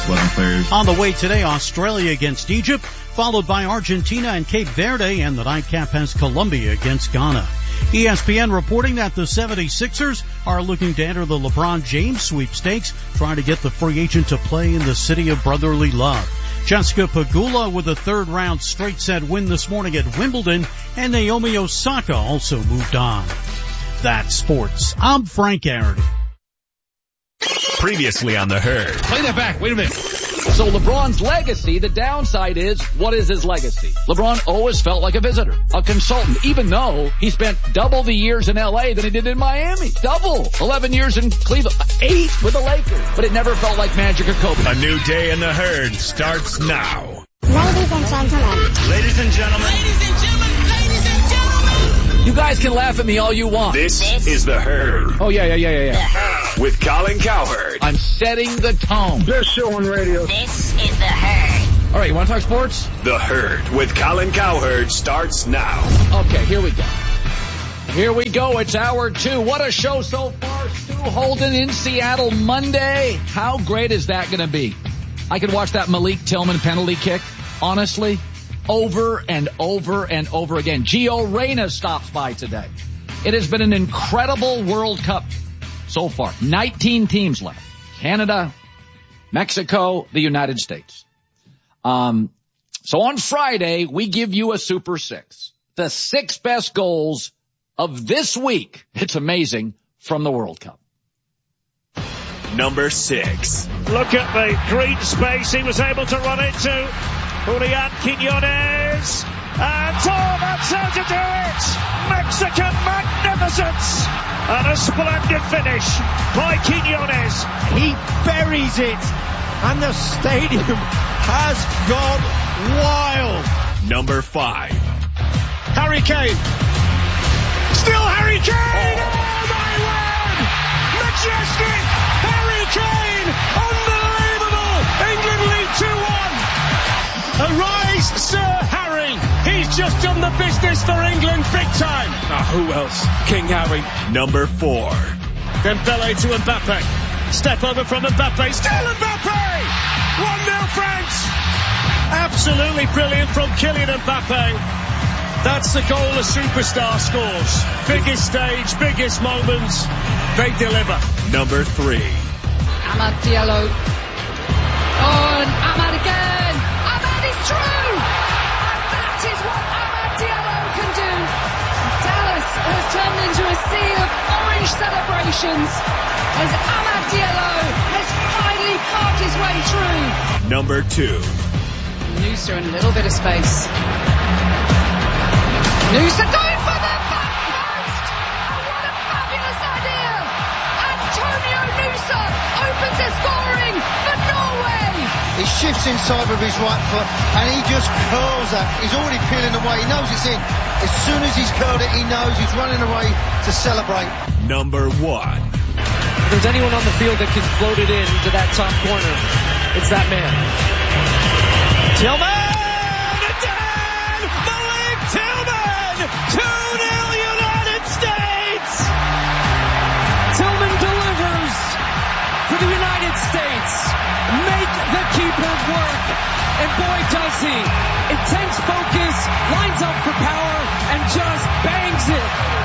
11 players. On the way today, Australia against Egypt, followed by Argentina and Cape Verde, and the nightcap has Colombia against Ghana. ESPN reporting that the 76ers are looking to enter the LeBron James sweepstakes, trying to get the free agent to play in the city of brotherly love. Jessica Pegula with a third-round straight-set win this morning at Wimbledon, and Naomi Osaka also moved on. That's sports. I'm Frank Garrity. Previously on The Herd. Play that back. Wait a minute. So LeBron's legacy, the downside is, what is his legacy? LeBron always felt like a visitor, a consultant, even though he spent double the years in L.A. than he did in Miami. Double. 11 years in Cleveland. 8 with the Lakers. But it never felt like magic or Kobe. A new day in The Herd starts now. Ladies and gentlemen. Ladies and gentlemen. Ladies and gentlemen. Ladies and gentlemen. You guys can laugh at me all you want. This is The Herd. Oh, yeah. With Colin Cowherd. I'm setting the tone. Best show on radio. This is The Herd. All right, you want to talk sports? The Herd with Colin Cowherd starts now. Okay, here we go. Here we go. It's hour 2. What a show so far. Stu Holden in Seattle Monday. How great is that going to be? I could watch that Malik Tillman penalty kick, honestly, over and over and over again. Gio Reyna stops by today. It has been an incredible World Cup so far. 19 teams left. Canada, Mexico, the United States. So on Friday, we give you a Super 6. The 6 best goals of this week. It's amazing, from the World Cup. Number 6. Look at the green space he was able to run into. Julian Quiñones. And that's how to do it. Mexican magnificence. And a splendid finish by Quiñones. He buries it. And the stadium has gone wild. Number 5. Harry Kane. Still Harry Kane. Oh my word. Majestic. Harry Kane. Unbelievable. England lead 2-1. Arise, Sir Harry. He's just done the business for England big time. Who else? King Harry. Number 4. Dembele to Mbappe. Step over from Mbappe. Still Mbappe. 1-0 France. Absolutely brilliant from Kylian Mbappe. That's the goal a superstar scores. Biggest stage, biggest moments. They deliver. Number 3. Amad Diallo. Oh, and Amad again. Amad is true. And that is what Amad Diallo can do. Dallas has turned into a sea of orange celebrations as Amad Diallo has finally carved his way through. Number 2. Noosa in a little bit of space. Noosa going for the back post! Oh, what a fabulous idea! Antonio Noosa opens the scoring for Norway! He shifts inside with his right foot and he just curls that. He's already peeling away. He knows it's in. As soon as he's curled it, he knows he's running away to celebrate. Number 1. If there's anyone on the field that can float it into that top corner, it's that man. Tillman! Again! Malik Tillman! 2-0 United States! Tillman delivers for the United States. Make the keeper work. And boy does he. Intense focus, lines up for power, and just bangs it.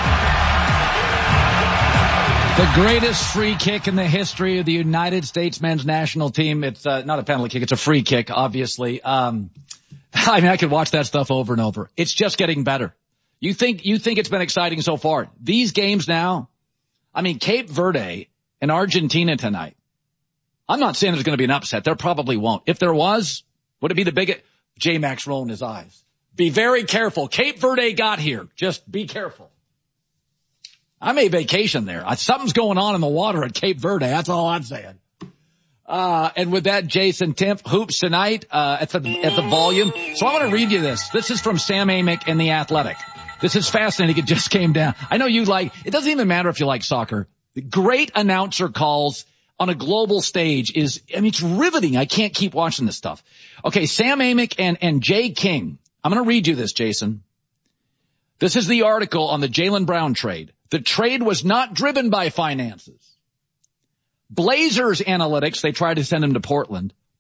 The greatest free kick in the history of the United States men's national team. It's not a penalty kick. It's a free kick, obviously. I mean, I could watch that stuff over and over. It's just getting better. You think it's been exciting so far. These games now, I mean, Cape Verde and Argentina tonight. I'm not saying there's going to be an upset. There probably won't. If there was, would it be the biggest? J-Max rolling his eyes. Be very careful. Cape Verde got here. Just be careful. I may vacation there. Something's going on in the water at Cape Verde. That's all I'm saying. And with that, Jason Timpf, hoops tonight, at the volume. So I want to read you this. This is from Sam Amick in The Athletic. This is fascinating. It just came down. I know it doesn't even matter if you like soccer. The great announcer calls on a global stage it's riveting. I can't keep watching this stuff. Okay. Sam Amick and Jay King. I'm going to read you this, Jason. This is the article on the Jaylen Brown trade. The trade was not driven by finances. Blazers analytics, they tried to send him to Portland,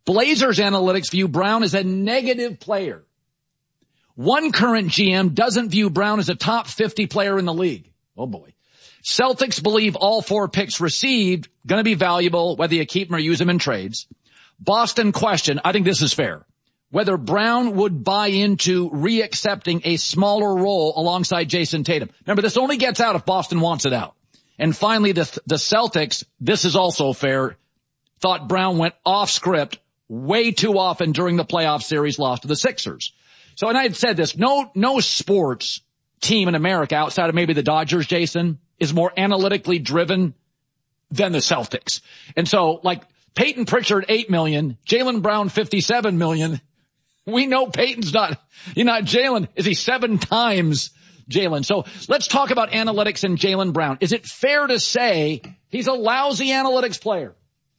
Blazers analytics view Brown as a negative player. One current GM doesn't view Brown as a top 50 player in the league. Oh boy. Celtics believe all 4 picks received going to be valuable, whether you keep them or use them in trades. Boston question, I think this is fair, whether Brown would buy into re-accepting a smaller role alongside Jason Tatum. Remember, this only gets out if Boston wants it out. And finally, the Celtics, this is also fair, thought Brown went off script way too often during the playoff series loss to the Sixers. So, and I had said this, no sports team in America outside of maybe the Dodgers, Jason, is more analytically driven than the Celtics. And so, like, Peyton Pritchard, $8 million, Jaylen Brown, $57 million. We know Peyton's not Jaylen. Is he 7 times Jaylen? So let's talk about analytics and Jaylen Brown. Is it fair to say he's a lousy analytics player?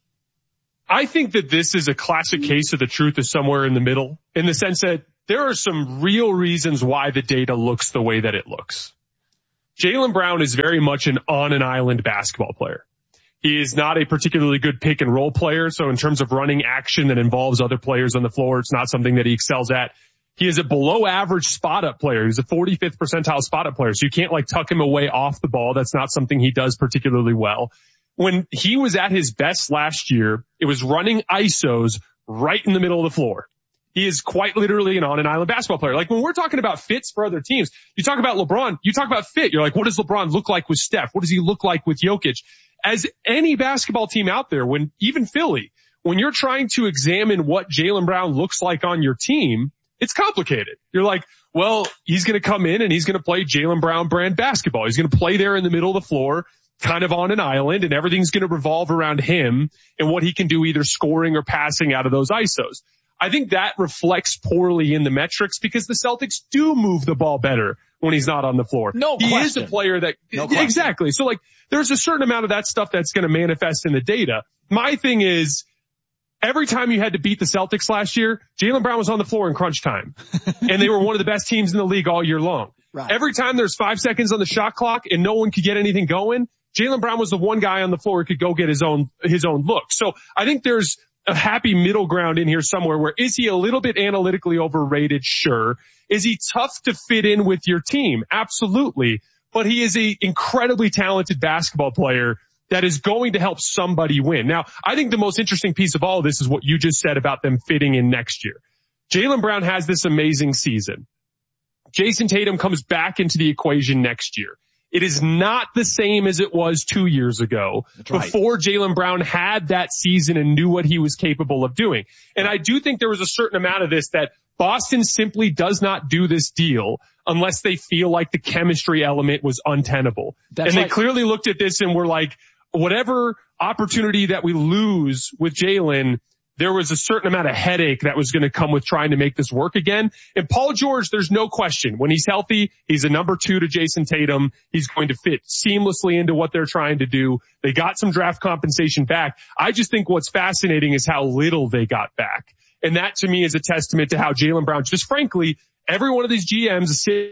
I think that this is a classic case of the truth is somewhere in the middle, in the sense that there are some real reasons why the data looks the way that it looks. Jaylen Brown is very much an on-an-island basketball player. He is not a particularly good pick and roll player. So in terms of running action that involves other players on the floor, it's not something that he excels at. He is a below average spot up player. He's a 45th percentile spot up player. So you can't like tuck him away off the ball. That's not something he does particularly well. When he was at his best last year, it was running ISOs right in the middle of the floor. He is quite literally an on-an-island basketball player. Like when we're talking about fits for other teams, you talk about LeBron, you talk about fit. You're like, what does LeBron look like with Steph? What does he look like with Jokic? As any basketball team out there, when even Philly, when you're trying to examine what Jaylen Brown looks like on your team, it's complicated. You're like, well, he's going to come in and he's going to play Jaylen Brown brand basketball. He's going to play there in the middle of the floor, kind of on an island, and everything's going to revolve around him and what he can do either scoring or passing out of those ISOs. I think that reflects poorly in the metrics because the Celtics do move the ball better when he's not on the floor. No question. He is a player that, exactly. So like, there's a certain amount of that stuff that's going to manifest in the data. My thing is, every time you had to beat the Celtics last year, Jaylen Brown was on the floor in crunch time. And they were one of the best teams in the league all year long. Right. Every time there's 5 seconds on the shot clock and no one could get anything going, Jaylen Brown was the one guy on the floor who could go get his own look. So I think there's a happy middle ground in here somewhere where is he a little bit analytically overrated? Sure. Is he tough to fit in with your team? Absolutely. But he is a incredibly talented basketball player that is going to help somebody win. Now, I think the most interesting piece of all of this is what you just said about them fitting in next year. Jaylen Brown has this amazing season. Jason Tatum comes back into the equation next year. It is not the same as it was 2 years ago before Jaylen Brown had that season and knew what he was capable of doing. And I do think there was a certain amount of this that Boston simply does not do this deal unless they feel like the chemistry element was untenable. They clearly looked at this and were like, whatever opportunity that we lose with Jaylen, there was a certain amount of headache that was going to come with trying to make this work again. And Paul George, there's no question. When he's healthy, he's a number 2 to Jason Tatum. He's going to fit seamlessly into what they're trying to do. They got some draft compensation back. I just think what's fascinating is how little they got back. And that to me is a testament to how Jaylen Brown, just frankly, every one of these GMs is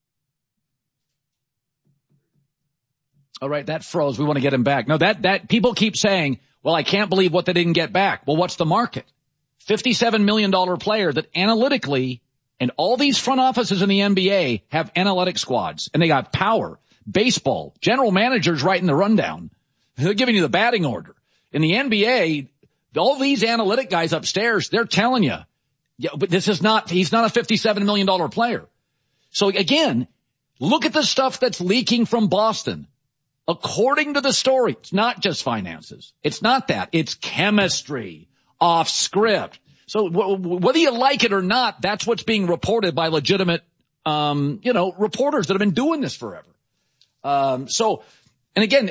all right, that froze. We want to get him back. No, that people keep saying, well, I can't believe what they didn't get back. Well, what's the market? $57 million player that analytically, and all these front offices in the NBA have analytic squads, and they got power, baseball, general managers writing the rundown. They're giving you the batting order. In the NBA, all these analytic guys upstairs, they're telling you, yeah, but he's not a $57 million player. So again, look at the stuff that's leaking from Boston. According to the story, it's not just finances. It's not that. It's chemistry, off script. So whether you like it or not, that's what's being reported by legitimate, reporters that have been doing this forever. And again,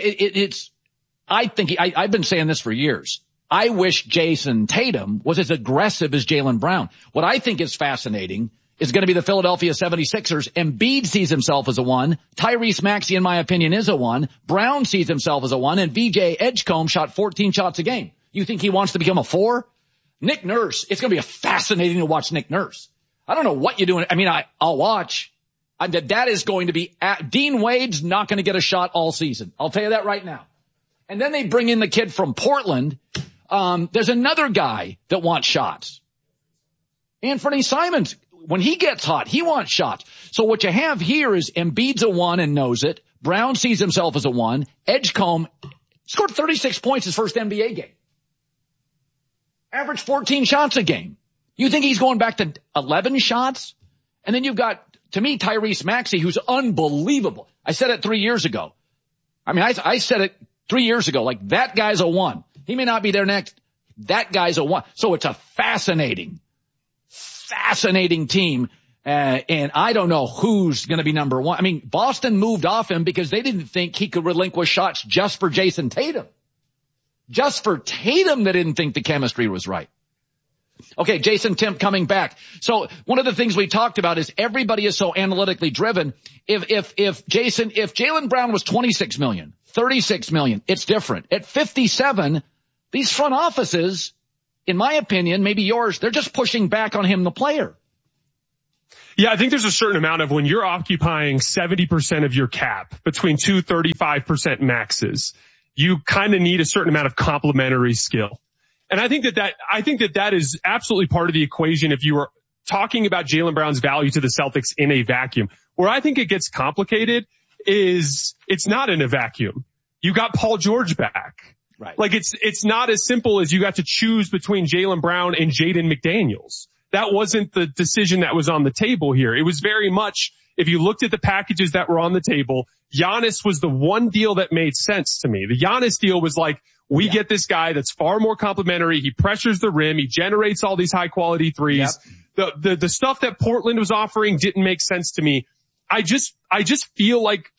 I've been saying this for years. I wish Jason Tatum was as aggressive as Jaylen Brown. What I think is fascinating is going to be the Philadelphia 76ers. Embiid sees himself as a 1. Tyrese Maxey, in my opinion, is a 1. Brown sees himself as a 1. And VJ Edgecombe shot 14 shots a game. You think he wants to become a 4? Nick Nurse, it's going to be fascinating to watch Nick Nurse. I don't know what you're doing. I mean, I'll watch. That is going to be Dean Wade's not going to get a shot all season. I'll tell you that right now. And then they bring in the kid from Portland, There's another guy that wants shots. Anthony Simons, when he gets hot, he wants shots. So what you have here is Embiid's a 1 and knows it. Brown sees himself as a 1. Edgecombe scored 36 points his first NBA game. Averaged 14 shots a game. You think he's going back to 11 shots? And then you've got, to me, Tyrese Maxey, who's unbelievable. I said it 3 years ago. I mean, I said it 3 years ago, like that guy's a 1. He may not be there next. That guy's a 1. So it's a fascinating team. And I don't know who's going to be number 1. I mean, Boston moved off him because they didn't think he could relinquish shots just for Jason Tatum. Just for Tatum, they didn't think the chemistry was right. Okay, Jason Timm coming back. So one of the things we talked about is everybody is so analytically driven. If Jaylen Brown was 26 million, 36 million, it's different. At 57, these front offices, in my opinion, maybe yours, they're just pushing back on him, the player. Yeah, I think there's a certain amount of when you're occupying 70% of your cap between two 35% maxes, you kind of need a certain amount of complementary skill. And I think that is absolutely part of the equation if you were talking about Jaylen Brown's value to the Celtics in a vacuum. Where I think it gets complicated is it's not in a vacuum. You got Paul George back. Right. Like it's not as simple as you got to choose between Jaylen Brown and Jaden McDaniels. That wasn't the decision that was on the table here. It was very much, if you looked at the packages that were on the table, Giannis was the one deal that made sense to me. The Giannis deal was like, we get this guy that's far more complimentary. He pressures the rim. He generates all these high quality threes. Yep. The stuff that Portland was offering didn't make sense to me. I just feel like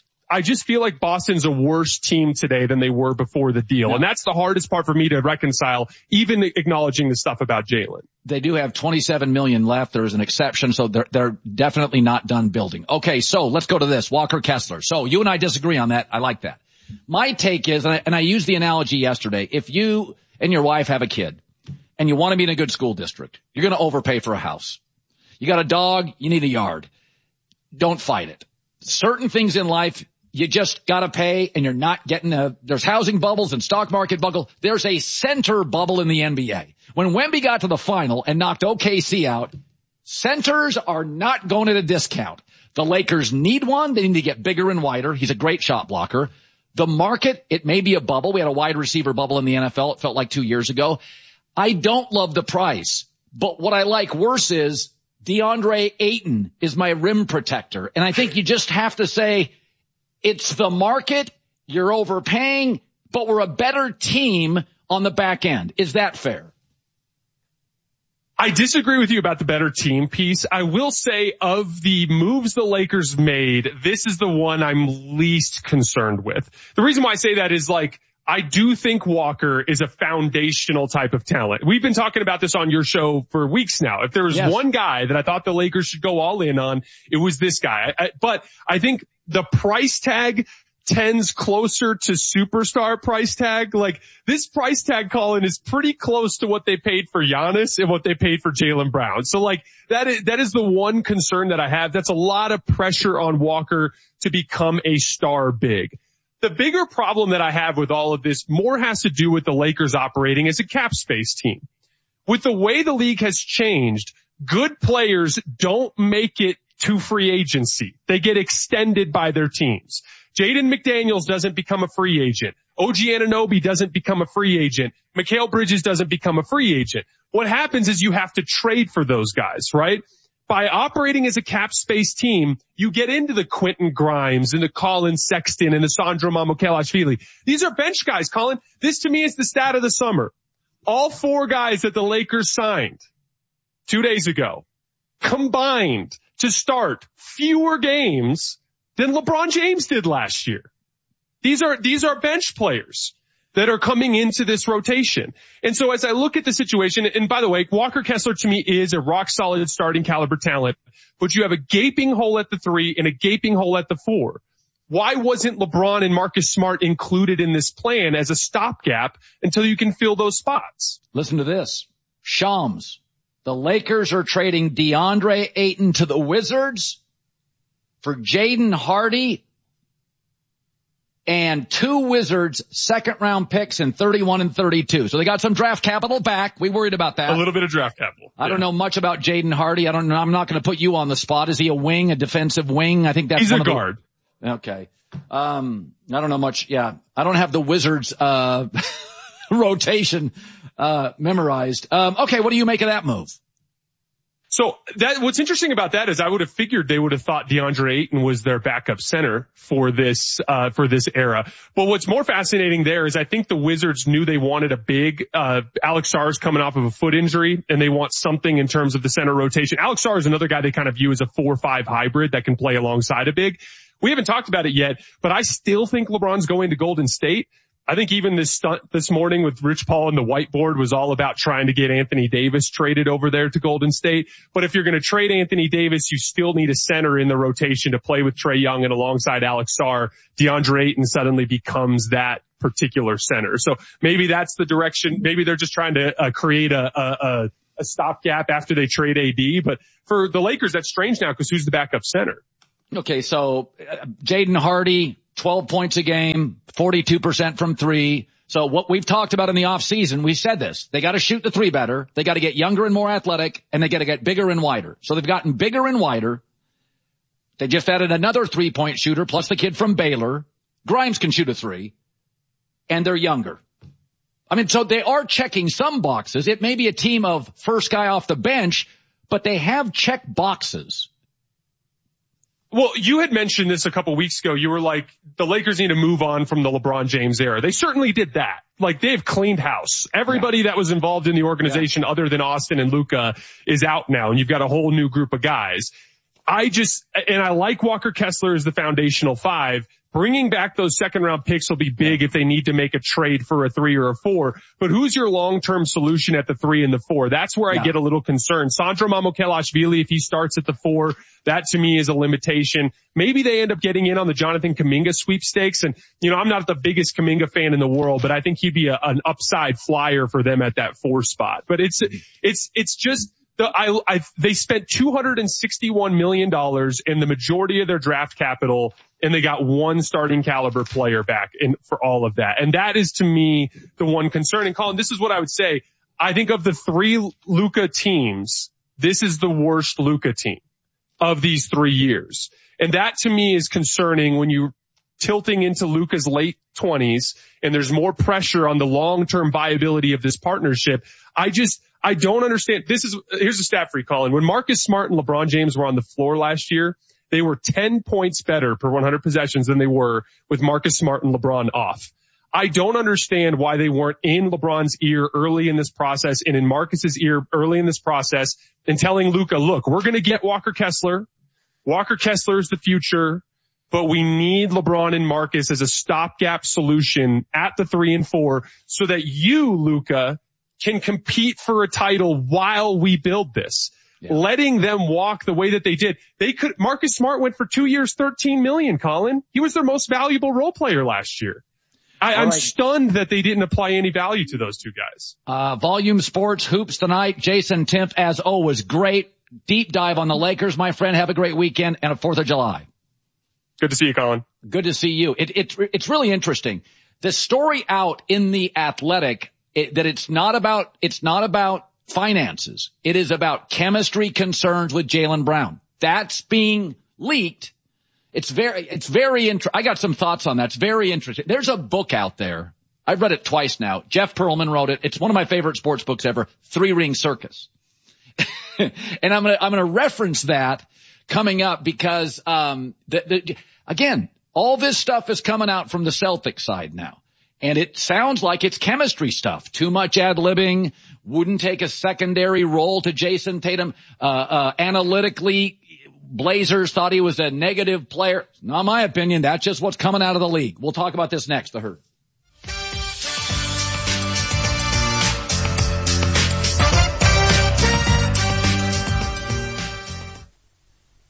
Boston's a worse team today than they were before the deal. Yeah. And that's the hardest part for me to reconcile, even acknowledging the stuff about Jaylen. They do have 27 million left. There's an exception, so they're definitely not done building. Okay, so let's go to this. Walker Kessler. So you and I disagree on that. I like that. My take is, and I used the analogy yesterday, if you and your wife have a kid and you want to be in a good school district, you're going to overpay for a house. You got a dog, you need a yard. Don't fight it. Certain things in life, you just got to pay, and you're not getting there's housing bubbles and stock market bubble. There's a center bubble in the NBA. When Wemby got to the final and knocked OKC out, centers are not going at a discount. The Lakers need one. They need to get bigger and wider. He's a great shot blocker. The market, it may be a bubble. We had a wide receiver bubble in the NFL. It felt like 2 years ago. I don't love the price, but what I like worse is DeAndre Ayton is my rim protector. And I think you just have to say, it's the market, you're overpaying, but we're a better team on the back end. Is that fair? I disagree with you about the better team piece. I will say, of the moves the Lakers made, this is the one I'm least concerned with. The reason why I say that is, like, I do think Walker is a foundational type of talent. We've been talking about this on your show for weeks now. If there was one guy that I thought the Lakers should go all in on, it was this guy. But I think the price tag tends closer to superstar price tag. Like, this price tag, Colin, is pretty close to what they paid for Giannis and what they paid for Jaylen Brown. So, like, that is the one concern that I have. That's a lot of pressure on Walker to become a star big. The bigger problem that I have with all of this more has to do with the Lakers operating as a cap space team. With the way the league has changed, good players don't make it to free agency. They get extended by their teams. Jaden McDaniels doesn't become a free agent. OG Anunoby doesn't become a free agent. Mikal Bridges doesn't become a free agent. What happens is you have to trade for those guys, right? By operating as a cap space team, you get into the Quentin Grimes and the Colin Sexton and the Sandro Mamukelashvili. These are bench guys, Colin. This to me is the stat of the summer. All four guys that the Lakers signed 2 days ago combined to start fewer games than LeBron James did last year. These are bench players that are coming into this rotation. And so as I look at the situation, and by the way, Walker Kessler to me is a rock solid starting caliber talent, but you have a gaping hole at the 3 and a gaping hole at the 4. Why wasn't LeBron and Marcus Smart included in this plan as a stopgap until you can fill those spots? Listen to this. Shams. The Lakers are trading DeAndre Ayton to the Wizards for Jaden Hardy and 2 Wizards second-round picks in 31 and 32. So they got some draft capital back. We worried about that. A little bit of draft capital. I don't know much about Jaden Hardy. I'm not going to put you on the spot. Is he a wing, a defensive wing? I think that's He's a guard. Okay. I don't know much. Yeah. I don't have the Wizards, rotation, memorized. Okay. What do you make of that move? So what's interesting about that is I would have figured they would have thought DeAndre Ayton was their backup center for this era. But what's more fascinating there is I think the Wizards knew they wanted a big, Alex Sarr's coming off of a foot injury and they want something in terms of the center rotation. Alex Sarr is another guy they kind of view as a 4-5 hybrid that can play alongside a big. We haven't talked about it yet, but I still think LeBron's going to Golden State. I think even this stunt this morning with Rich Paul and the whiteboard was all about trying to get Anthony Davis traded over there to Golden State. But if you're going to trade Anthony Davis, you still need a center in the rotation to play with Trae Young, and alongside Alex Sarr, DeAndre Ayton suddenly becomes that particular center. So maybe that's the direction. Maybe they're just trying to create a stopgap after they trade AD. But for the Lakers, that's strange now because who's the backup center? Okay, so Jaden Hardy, 12 points a game, 42% from 3. So what we've talked about in the off season, we said this. They got to shoot the 3 better. They got to get younger and more athletic, and they got to get bigger and wider. So they've gotten bigger and wider. They just added another 3-point shooter plus the kid from Baylor. Grimes can shoot a 3, and they're younger. I mean, so they are checking some boxes. It may be a team of first guy off the bench, but they have checked boxes. Well, you had mentioned this a couple weeks ago. You were like, the Lakers need to move on from the LeBron James era. They certainly did that. Like, they've cleaned house. Everybody that was involved in the organization other than Austin and Luka is out now, and you've got a whole new group of guys. I like Walker Kessler as the foundational 5. Bringing back those second-round picks will be big if they need to make a trade for a 3 or a 4. But who's your long-term solution at the 3 and the 4? That's where I get a little concerned. Sandro Mamukelashvili, if he starts at the 4, that to me is a limitation. Maybe they end up getting in on the Jonathan Kuminga sweepstakes. And, I'm not the biggest Kuminga fan in the world, but I think he'd be an upside flyer for them at that 4 spot. But it's just, they spent $261 million in the majority of their draft capital, and they got one starting caliber player back for all of that. And that is to me the one concern. And Colin, this is what I would say. I think of the 3 Luka teams, this is the worst Luka team of these 3 years. And that to me is concerning when you're tilting into Luka's late 20s and there's more pressure on the long-term viability of this partnership. I don't understand. Here's a stat for you, Colin. When Marcus Smart and LeBron James were on the floor last year, they were 10 points better per 100 possessions than they were with Marcus Smart and LeBron off. I don't understand why they weren't in LeBron's ear early in this process and in Marcus's ear early in this process and telling Luka, look, we're going to get Walker Kessler. Walker Kessler is the future, but we need LeBron and Marcus as a stopgap solution at the 3 and 4 so that you, Luka, can compete for a title while we build this. Yeah. Letting them walk the way that they did. Marcus Smart went for 2 years, $13 million, Colin. He was their most valuable role player last year. I'm stunned that they didn't apply any value to those 2 guys. Volume Sports Hoops tonight. Jason Timpf, as always, great deep dive on the Lakers, my friend. Have a great weekend and a 4th of July. Good to see you, Colin. Good to see you. It's really interesting. The story out in The Athletic, that it's not about finances. It is about chemistry concerns with Jaylen Brown. That's being leaked. It's very interesting. I got some thoughts on that. It's very interesting. There's a book out there. I've read it twice now. Jeff Pearlman wrote it. It's one of my favorite sports books ever, 3 Ring Circus. And I'm going to reference that coming up because, again, all this stuff is coming out from the Celtics side now. And it sounds like it's chemistry stuff. Too much ad-libbing, wouldn't take a secondary role to Jason Tatum. Analytically, Blazers thought he was a negative player. Not my opinion. That's just what's coming out of the league. We'll talk about this next. The Herd.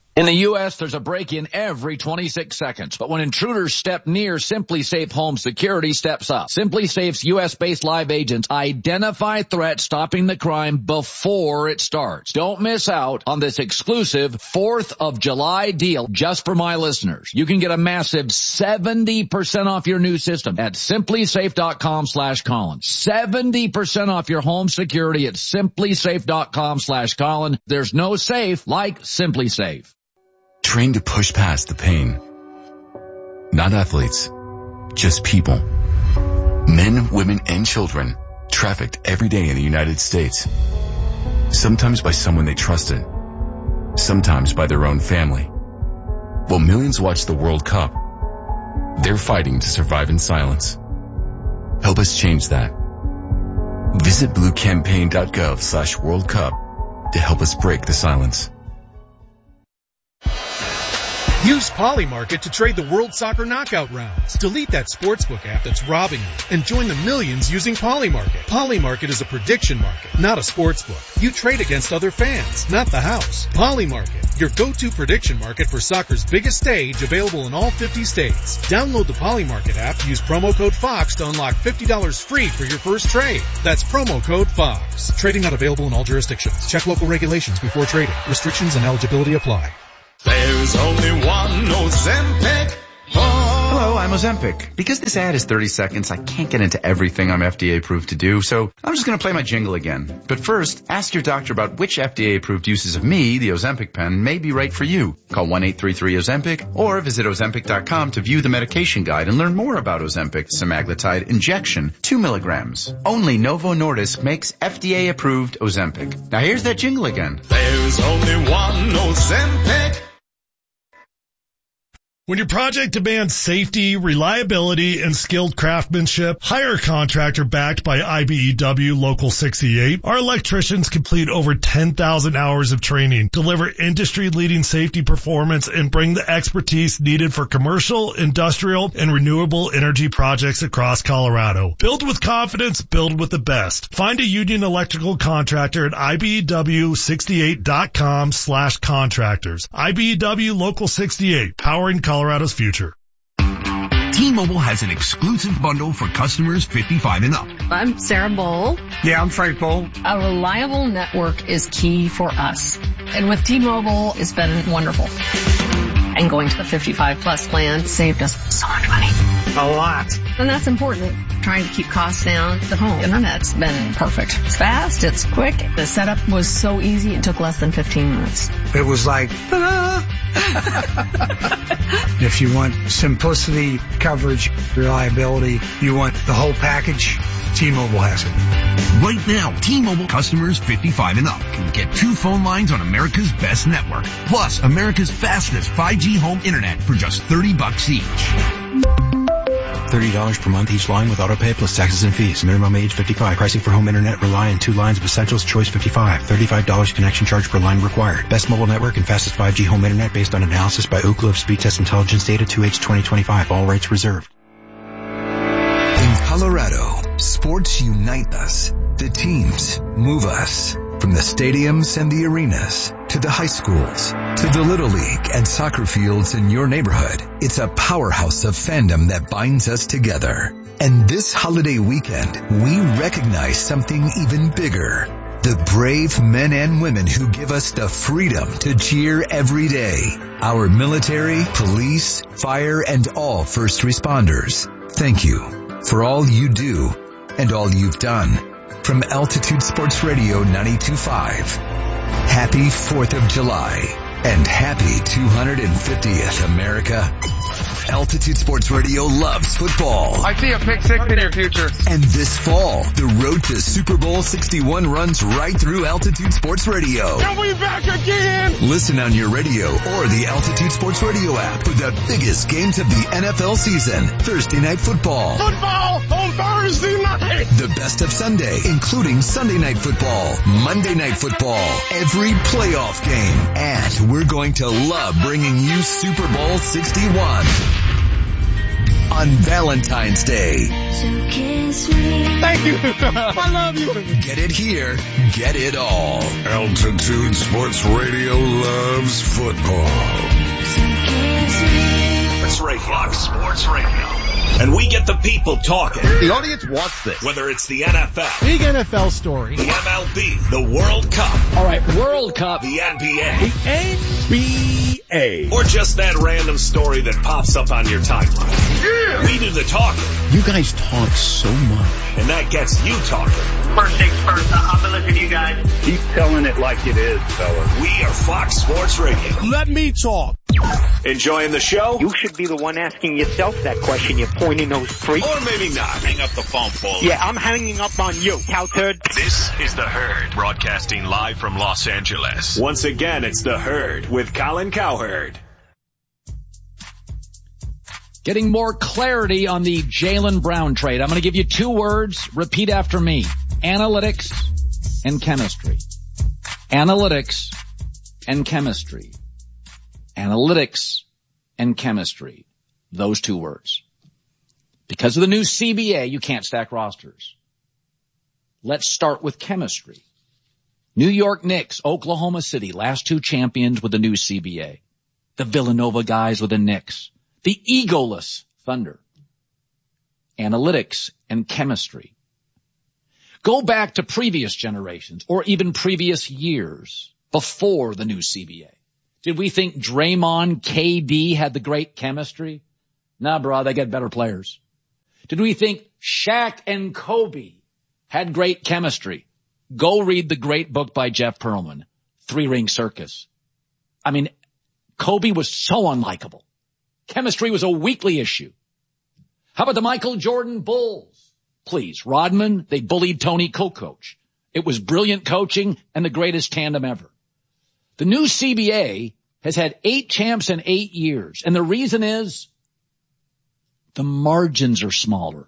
In the U.S., there's a break-in every 26 seconds. But when intruders step near, SimpliSafe Home Security steps up. SimpliSafe's U.S.-based live agents identify threats, stopping the crime before it starts. Don't miss out on this exclusive 4th of July deal just for my listeners. You can get a massive 70% off your new system at SimpliSafe.com/Colin. 70% off your home security at SimpliSafe.com/Colin. There's no safe like SimpliSafe. Trained to push past the pain. Not athletes, just people. Men, women, and children trafficked every day in the United States. Sometimes by someone they trusted. Sometimes by their own family. While millions watch the World Cup, they're fighting to survive in silence. Help us change that. Visit bluecampaign.gov/World Cup to help us break the silence. Use Polymarket to trade the World Soccer Knockout rounds. Delete that sportsbook app that's robbing you and join the millions using Polymarket. Polymarket is a prediction market, not a sportsbook. You trade against other fans, not the house. Polymarket, your go-to prediction market for soccer's biggest stage, available in all 50 states. Download the Polymarket app, use promo code FOX to unlock $50 free for your first trade. That's promo code FOX. Trading not available in all jurisdictions. Check local regulations before trading. Restrictions and eligibility apply. There's only one Ozempic. Hello, I'm Ozempic. Because this ad is 30 seconds, I can't get into everything I'm FDA approved to do, so I'm just going to play my jingle again. But first, ask your doctor about which FDA approved uses of me, the Ozempic pen, may be right for you. Call 1-833-OZEMPIC or visit Ozempic.com to view the medication guide and learn more about Ozempic semaglutide injection, 2 milligrams. Only Novo Nordisk makes FDA approved Ozempic. Now here's that jingle again. There's only one Ozempic. When your project demands safety, reliability, and skilled craftsmanship, hire a contractor backed by IBEW Local 68. Our electricians complete over 10,000 hours of training, deliver industry-leading safety performance, and bring the expertise needed for commercial, industrial, and renewable energy projects across Colorado. Build with confidence, build with the best. Find a union electrical contractor at IBEW68.com/contractors. IBEW Local 68, powering Colorado's future. T-Mobile has an exclusive bundle for customers 55 and up. I'm Sarah Bowl. Yeah, I'm Frank Bowl. A reliable network is key for us. And with T-Mobile, it's been wonderful. And going to the 55 plus plan saved us so much money. A lot. And that's important. Trying to keep costs down. The home internet's been perfect. It's fast, it's quick. The setup was so easy, it took less than 15 minutes. It was like, if you want simplicity, coverage, reliability, you want the whole package, T-Mobile has it. Right now, T-Mobile customers 55 and up can get 2 phone lines on America's best network, plus America's fastest 5G home internet for just $30 each. $30 per month each line with autopay plus taxes and fees. Minimum age 55. Pricing for home internet rely on 2 lines of Essentials Choice 55. $35 connection charge per line required. Best mobile network and fastest 5G home internet based on analysis by Ookla of Speed Test Intelligence data 2H 2025. All rates reserved. In Colorado, sports unite us. The teams move us. From the stadiums and the arenas, to the high schools, to the Little League and soccer fields in your neighborhood, it's a powerhouse of fandom that binds us together. And this holiday weekend, we recognize something even bigger. The brave men and women who give us the freedom to cheer every day. Our military, police, fire, and all first responders. Thank you for all you do and all you've done. From Altitude Sports Radio 92.5, happy 4th of July and happy 250th, America. Altitude Sports Radio loves football. I see a pick six in your future. And this fall, the road to Super Bowl 61 runs right through Altitude Sports Radio. And we back again! Listen on your radio or the Altitude Sports Radio app for the biggest games of the NFL season. Thursday Night Football. Football on Thursday night! The best of Sunday, including Sunday Night Football, Monday Night Football, every playoff game. And we're going to love bringing you Super Bowl 61. on Valentine's Day. Thank you. I love you. Get it here, get it all. Altitude Sports Radio loves football. Sports Radio. Fox Sports Radio. And we get the people talking. The audience wants this. Whether it's the NFL. Big NFL story. The MLB. The World Cup. All right, World Cup. The NBA. The NBA. Or just that random story that pops up on your timeline. Yeah! We do the talking. You guys talk so much. And that gets you talking. First things first, I'm going to listen to you guys. Keep telling it like it is, fellas. We are Fox Sports Radio. Let me talk. Enjoying the show? You should be the one asking yourself that question, you pointy nose freak. Or maybe not. Hang up the phone, Paul. Yeah, I'm hanging up on you, cow turd. This is The Herd, broadcasting live from Los Angeles. Once again, it's The Herd with Colin Cowherd. Getting more clarity on the Jaylen Brown trade. I'm going to give you 2 words. Repeat after me. Analytics and chemistry. Analytics and chemistry. Analytics and chemistry. Those 2 words. Because of the new CBA, you can't stack rosters. Let's start with chemistry. New York Knicks, Oklahoma City, last 2 champions with the new CBA. The Villanova guys with the Knicks. The egoless Thunder. Analytics and chemistry. Go back to previous generations or even previous years before the new CBA. Did we think Draymond, KD had the great chemistry? Nah, bro, they get better players. Did we think Shaq and Kobe had great chemistry? Go read the great book by Jeff Pearlman, 3-Ring Circus. I mean, Kobe was so unlikable. Chemistry was a weekly issue. How about the Michael Jordan Bulls? Please, Rodman, they bullied Tony Kukoc. It was brilliant coaching and the greatest tandem ever. The new CBA has had 8 champs in 8 years. And the reason is the margins are smaller.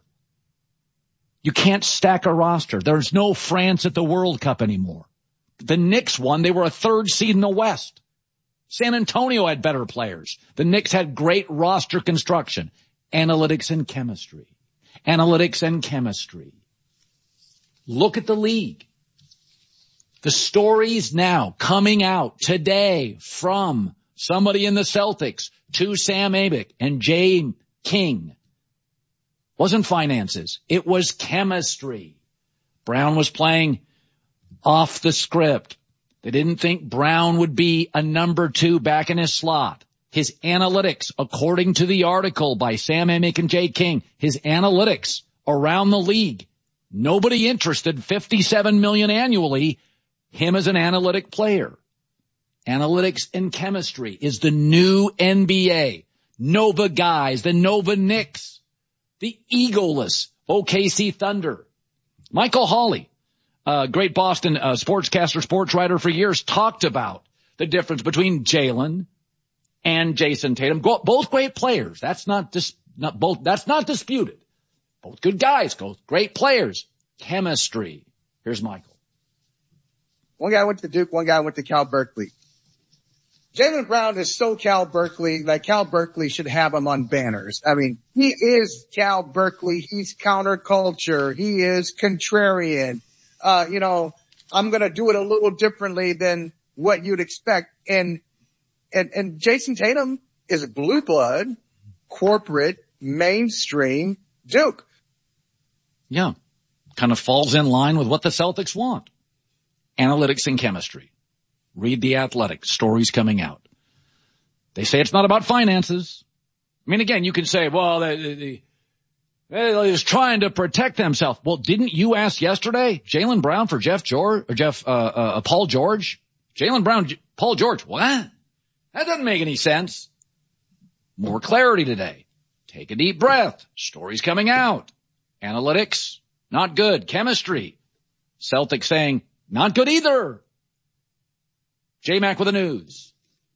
You can't stack a roster. There's no France at the World Cup anymore. The Knicks won. They were a 3rd seed in the West. San Antonio had better players. The Knicks had great roster construction. Analytics and chemistry. Analytics and chemistry. Look at the league. The stories now coming out today from somebody in the Celtics to Sam Amick and Jay King. Wasn't finances. It was chemistry. Brown was playing off the script. They didn't think Brown would be a number 2 back in his slot. His analytics, according to the article by Sam Amick and Jay King, his analytics around the league, nobody interested, $57 million annually, him as an analytic player. Analytics and chemistry is the new NBA. Nova guys, the Nova Knicks, the egoless OKC Thunder. Michael Hawley, great Boston sportscaster, sports writer for years, talked about the difference between Jaylen and Jason Tatum. Both great players. That's not disputed. Both good guys, both great players. Chemistry. Here's Michael. One guy went to Duke, one guy went to Cal Berkeley. Jaylen Brown is so Cal Berkeley that Cal Berkeley should have him on banners. I mean, he is Cal Berkeley. He's counterculture. He is contrarian. I'm going to do it a little differently than what you'd expect. And Jason Tatum is a blue blood, corporate, mainstream Duke. Yeah. Kind of falls in line with what the Celtics want. Analytics and chemistry. Read The Athletic. Stories coming out. They say it's not about finances. I mean, again, you can say, well, they're just trying to protect themselves. Well, didn't you ask yesterday, Jaylen Brown for Paul George? Jaylen Brown, Paul George. What? That doesn't make any sense. More clarity today. Take a deep breath. Stories coming out. Analytics, not good. Chemistry. Celtics saying, not good either. J-Mac with the news.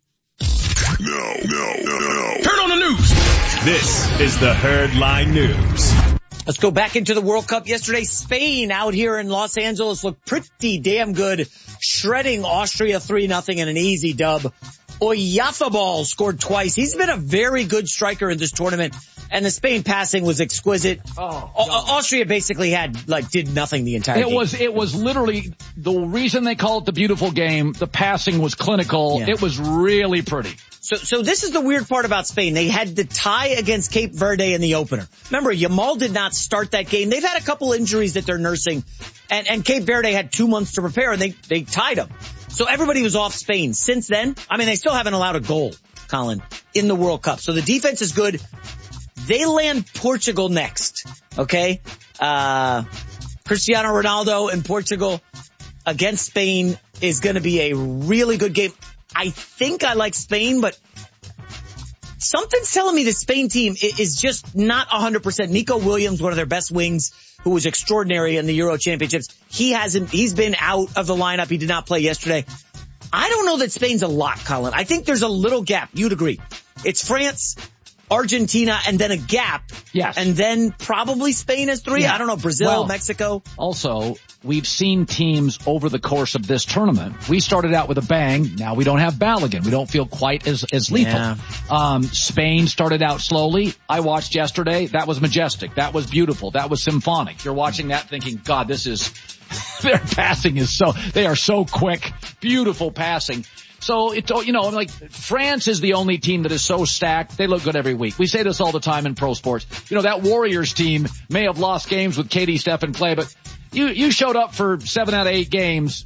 No. Turn on the news. This is the Herdline News. Let's go back into the World Cup. Yesterday, Spain out here in Los Angeles looked pretty damn good, shredding Austria 3-0 in an easy dub. Oyarzabal scored twice. He's been a very good striker in this tournament. And the Spain passing was exquisite. Austria basically did nothing the entire game. It was literally the reason they call it the beautiful game. The passing was clinical. Yeah. It was really pretty. So this is the weird part about Spain. They had the tie against Cape Verde in the opener. Remember, Yamal did not start that game. They've had a couple injuries that they're nursing. And Cape Verde had 2 months to prepare, and they tied them. So everybody was off Spain. Since then, they still haven't allowed a goal, Colin, in the World Cup. So the defense is good. They land Portugal next, okay? Cristiano Ronaldo in Portugal against Spain is going to be a really good game. I think I like Spain, but something's telling me the Spain team is just not 100%. Nico Williams, one of their best wings, who was extraordinary in the Euro Championships. He's been out of the lineup. He did not play yesterday. I don't know that Spain's a lock, Colin. I think there's a little gap. You'd agree. It's France, Argentina, and then a gap. Yes. And then probably Spain has 3. Yeah. I don't know, Brazil, Mexico. Also, we've seen teams over the course of this tournament. We started out with a bang. Now we don't have Balogun. We don't feel quite as lethal. Yeah. Spain started out slowly. I watched yesterday. That was majestic. That was beautiful. That was symphonic. You're watching that thinking, God, their passing they are so quick. Beautiful passing. So France is the only team that is so stacked. They look good every week. We say this all the time in pro sports. That Warriors team may have lost games with KD, Steph, and Clay, but you showed up for 7 out of 8 games.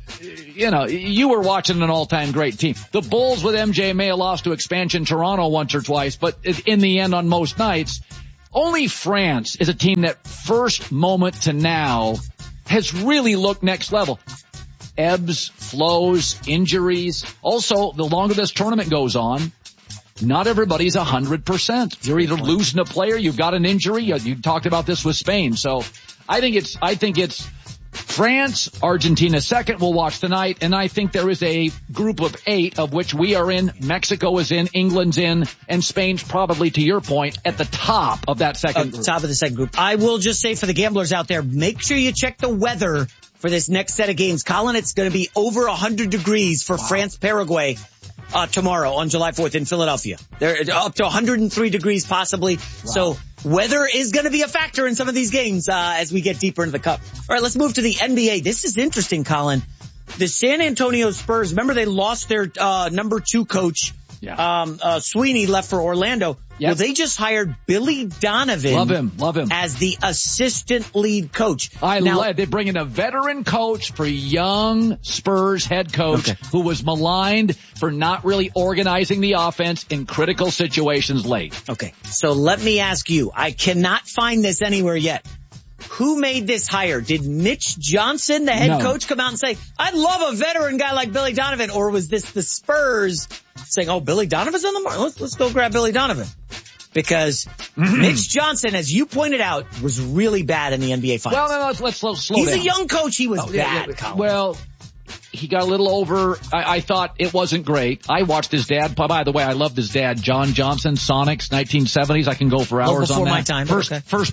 You were watching an all-time great team. The Bulls with MJ may have lost to expansion Toronto once or twice, but in the end on most nights, only France is a team that first moment to now has really looked next level. Ebbs, flows, injuries. Also, the longer this tournament goes on, not everybody's 100%. You're either losing a player, you've got an injury. You talked about this with Spain. So I think it's France, Argentina second. We'll watch tonight. And I think there is a group of 8 of which we are in. Mexico is in, England's in, and Spain's probably, to your point, at the top of that second group. Top of the second group. I will just say for the gamblers out there, make sure you check the weather for this next set of games. Colin, it's going to be over 100 degrees for France, Paraguay, tomorrow on July 4th in Philadelphia. They're up to 103 degrees possibly. Wow. So weather is going to be a factor in some of these games, as we get deeper into the cup. All right, let's move to the NBA. This is interesting, Colin. The San Antonio Spurs, remember they lost their, number 2 coach. Yeah. Sweeney left for Orlando. Yep. Well, they just hired Billy Donovan. Love him. As the assistant lead coach. They bring in a veteran coach for young Spurs head coach who was maligned for not really organizing the offense in critical situations late. Okay. So let me ask you, I cannot find this anywhere yet. Who made this hire? Did Mitch Johnson, the head coach, come out and say, I'd love a veteran guy like Billy Donovan? Or was this the Spurs saying, Billy Donovan's on the market? Let's go grab Billy Donovan. Because Mitch Johnson, as you pointed out, was really bad in the NBA Finals. Well, let's slow down. He's a young coach. He was bad. Yeah. Well, he got a little over. I thought it wasn't great. I watched his dad. By the way, I loved his dad, John Johnson, Sonics, 1970s. I can go for hours on that. My time. First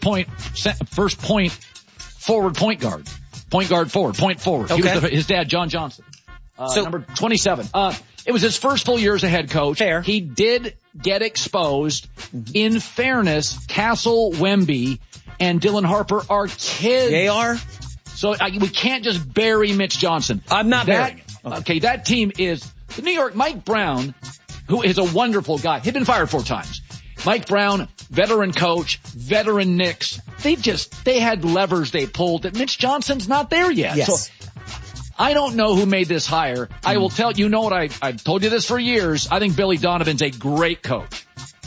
point forward point guard. Point guard forward, point forward. Okay. He was his dad, John Johnson. Number 27. It was his first full year as a head coach. Fair. He did get exposed. In fairness, Castle Wemby and Dylan Harper are kids. They are. So we can't just bury Mitch Johnson. I'm not burying it. Okay, that team is the New York. Mike Brown, who is a wonderful guy. He'd been fired 4 times. Mike Brown, veteran coach, veteran Knicks. They had levers they pulled that Mitch Johnson's not there yet. Yes. So I don't know who made this hire. I will tell you, what I've told you this for years. I think Billy Donovan's a great coach.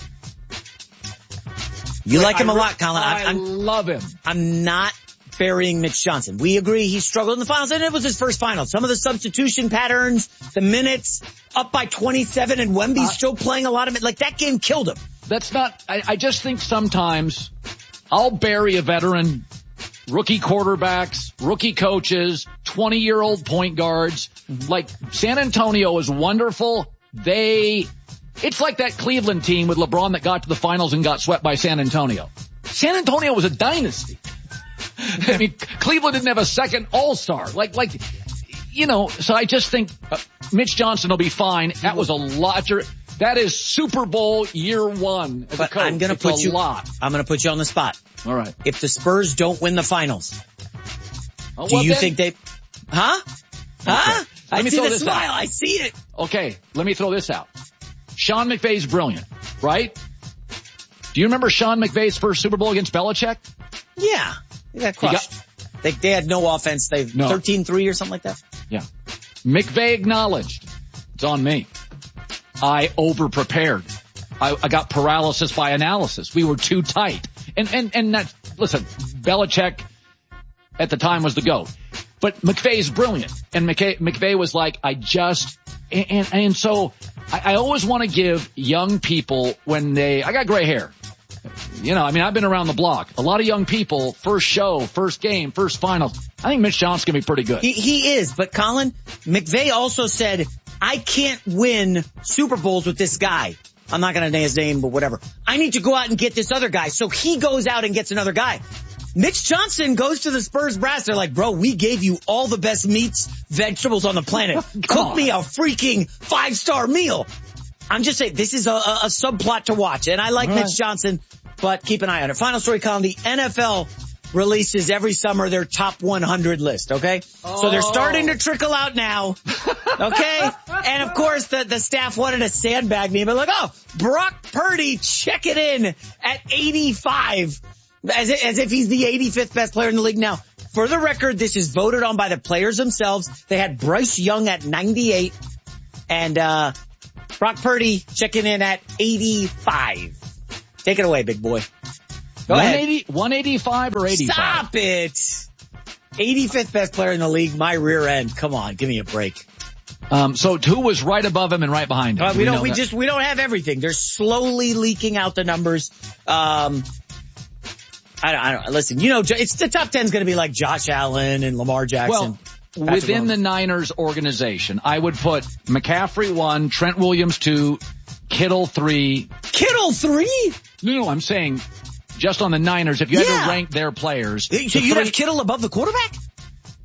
You like him a lot, Colin. I love him. I'm not burying Mitch Johnson. We agree he struggled in the finals, and it was his first final. Some of the substitution patterns, the minutes, up by 27, and Wemby's still playing a lot of it. Like, that game killed him. That's not, I just think sometimes I'll bury a veteran, rookie quarterbacks, rookie coaches, 20-year-old point guards. Like, San Antonio is wonderful. It's like that Cleveland team with LeBron that got to the finals and got swept by San Antonio. San Antonio was a dynasty. I mean, Cleveland didn't have a second all-star. So I just think Mitch Johnson will be fine. That was a lot. That is Super Bowl year 1 as a coach. I'm going to put you on the spot. All right. If the Spurs don't win the finals, do you think they, huh? I see the smile. I see it. Okay. Let me throw this out. Sean McVay's brilliant, right? Do you remember Sean McVay's first Super Bowl against Belichick? Yeah. They got crushed. They had no offense. 13-3 or something like that. Yeah. McVay acknowledged. It's on me. I over-prepared. I got paralysis by analysis. We were too tight. And that, listen, Belichick at the time was the GOAT. But McVay's brilliant. And McVay was like, and so I always want to give young people I got gray hair. I've been around the block. A lot of young people, first show, first game, first final. I think Mitch Johnson's going to be pretty good. He is, but Colin, McVay also said, I can't win Super Bowls with this guy. I'm not going to name his name, but whatever. I need to go out and get this other guy. So he goes out and gets another guy. Mitch Johnson goes to the Spurs brass. They're like, bro, we gave you all the best meats, vegetables on the planet. Cook me a freaking 5-star meal. I'm just saying, this is a subplot to watch. And I like Mitch Johnson, but keep an eye on it. Final story, Colin. The NFL releases every summer their top 100 list, okay? So they're starting to trickle out now, okay? And of course, the staff wanted to sandbag me, but like, Brock Purdy, check it in at 85, as if he's the 85th best player in the league. Now, for the record, this is voted on by the players themselves. They had Bryce Young at 98, and Brock Purdy checking in at 85. Take it away, big boy. Go ahead. 185 or 85? Stop it. 85th best player in the league, my rear end. Come on, give me a break. So who was right above him and right behind him? We don't have everything. They're slowly leaking out the numbers. I don't listen, it's the top 10 is going to be like Josh Allen and Lamar Jackson. Well, within the Niners organization, I would put McCaffrey 1, Trent Williams 2, Kittle 3. Kittle 3? No, I'm saying just on the Niners, if you had to rank their players. So you'd have Kittle above the quarterback?